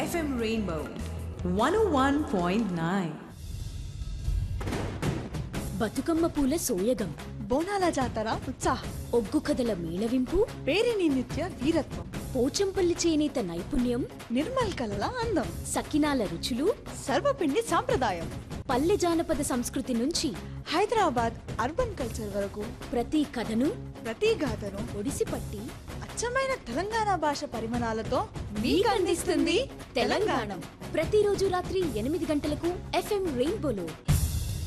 FM Rainbow 101.9. Bathukamma పూల సోయగం, బోనాల జాతర ఉత్సాహం, ఒగ్గు కథల మేళవింపు, పేరిని నిత్య వీరత్వం, పోచంపల్లి చేనేత నైపుణ్యం, నిర్మల్ కలల అందం, సకినాల రుచులు, సర్వపిండి సాంప్రదాయం, పల్లె జానపద సంస్కృతి నుంచి హైదరాబాద్ అర్బన్ కల్చర్ వరకు ప్రతి కథను, ప్రతి గాథను ఒడిసిపట్టి అచ్చమైన తెలంగాణ భాష పరిమాణాలతో మీకు అందిస్తుంది తెలంగాణ. ప్రతిరోజు రాత్రి 8 గంటలకు FM రెయిన్బోలో.